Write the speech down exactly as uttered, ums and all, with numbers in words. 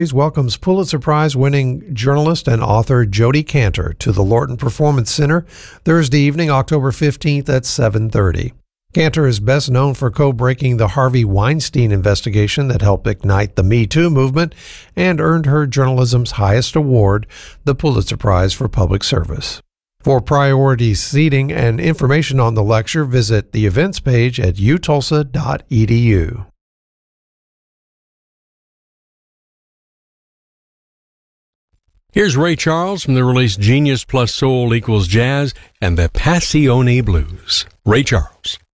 welcomes Pulitzer Prize-winning journalist and author Jodi Kantor to the Lorton Performance Center Thursday evening, October fifteenth at seven thirty. Kantor is best known for co-breaking the Harvey Weinstein investigation that helped ignite the Me Too movement and earned her journalism's highest award, the Pulitzer Prize for Public Service. For priority seating and information on the lecture, visit the events page at u tulsa dot e d u. Here's Ray Charles from the release Genius plus Soul equals Jazz and the Passione Blues. Ray Charles.